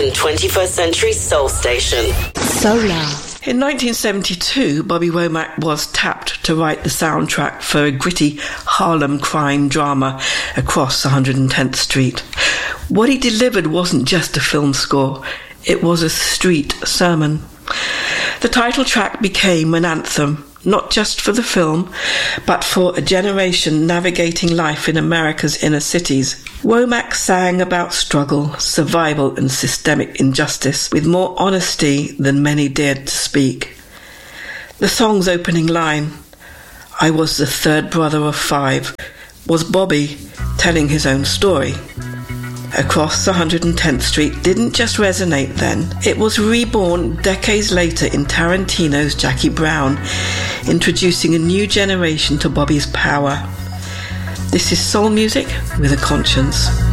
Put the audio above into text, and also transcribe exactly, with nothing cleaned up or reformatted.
American twenty-first century soul station. Solar. In nineteen seventy-two, Bobby Womack was tapped to write the soundtrack for a gritty Harlem crime drama, Across one hundred tenth Street. What he delivered wasn't just a film score, it was a street sermon. The title track became an anthem, not just for the film, but for a generation navigating life in America's inner cities. Womack sang about struggle, survival and systemic injustice with more honesty than many dared to speak. The song's opening line, "I was the third brother of five," was Bobby telling his own story. Across one hundred tenth Street didn't just resonate then. It was reborn decades later in Tarantino's Jackie Brown, introducing a new generation to Bobby's power. This is soul music with a conscience.